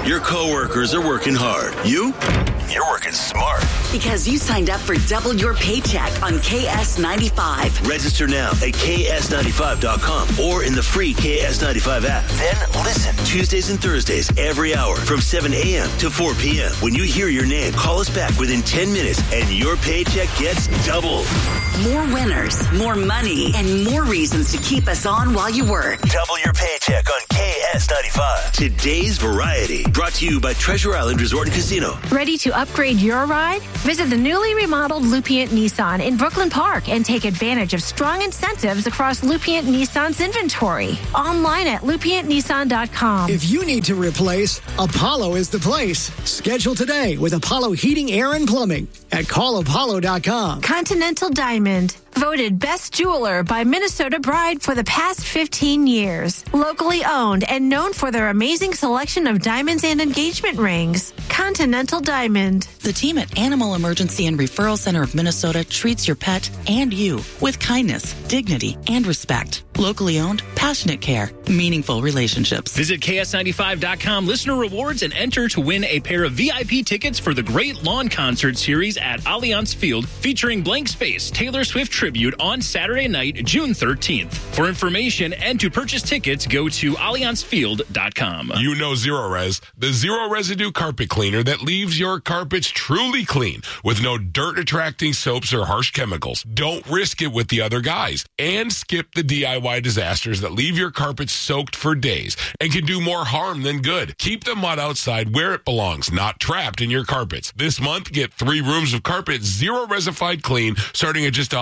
Your coworkers are working hard. You're working smart. Because you signed up for Double Your Paycheck on KS95. Register now at ks95.com or in the free KS95 app. Then listen Tuesdays and Thursdays every hour from 7 a.m. to 4 p.m. When you hear your name, call us back within 10 minutes and your paycheck gets doubled. More winners, more money, and more reasons to keep us on while you work. Double your paycheck on KS95. Today's Variety. Brought to you by Treasure Island Resort and Casino. Ready to upgrade your ride? Visit the newly remodeled Lupient Nissan in Brooklyn Park and take advantage of strong incentives across Lupient Nissan's inventory. Online at lupientnissan.com. If you need to replace, Apollo is the place. Schedule today with Apollo Heating, Air, and Plumbing at callapollo.com. Continental Diamond, voted best jeweler by Minnesota Bride for the past 15 years. Locally owned and known for their amazing selection of diamonds and engagement rings. Continental Diamond. The team at Animal Emergency and Referral Center of Minnesota treats your pet and you with kindness, dignity, and respect. Locally owned, passionate care, meaningful relationships. Visit KS95.com, listener rewards, and enter to win a pair of VIP tickets for the Great Lawn Concert Series at Allianz Field, featuring Blank Space, Taylor Swift tribute on Saturday night, June 13th. For information and to purchase tickets, go to AllianzField.com. You know Zero Res, the zero residue carpet cleaner that leaves your carpets truly clean with no dirt-attracting soaps or harsh chemicals. Don't risk it with the other guys. And skip the DIY disasters that leave your carpets soaked for days and can do more harm than good. Keep the mud outside where it belongs, not trapped in your carpets. This month, get 3 rooms of carpet zero resified clean, starting at just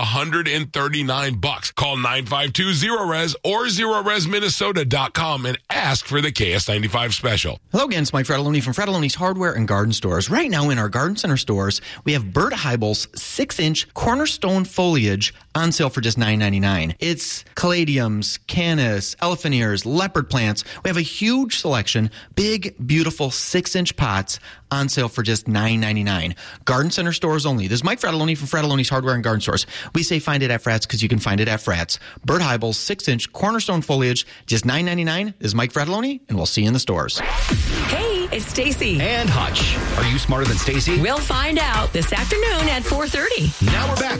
$139. Call 952-ZERO-RES or ZeroResMinnesota.com and ask for the KS95 special. Hello again, it's Mike Fratelloni from Fratelloni's Hardware and Garden Stores. Right now in our garden center stores, we have Bert Heibel's 6-inch cornerstone foliage on sale for just $9.99. It's caladiums, cannas, elephant ears, leopard plants. We have a huge selection, big, beautiful 6-inch pots on sale for just $9.99. Garden center stores only. This is Mike Fratelloni from Fratelloni's Hardware and Garden Stores. We say find it at Frats because you can find it at Frats. Bert Heibel's 6-inch cornerstone foliage, just $9.99. This is Mike Fratelloni, and we'll see you in the stores. Hey, it's Stacy. And Hutch. Are you smarter than Stacy? We'll find out this afternoon at 4:30. Now we're back.